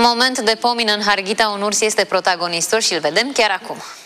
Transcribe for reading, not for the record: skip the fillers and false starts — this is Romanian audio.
Moment de pomină în Harghita, un urs este protagonistul și îl vedem chiar acum.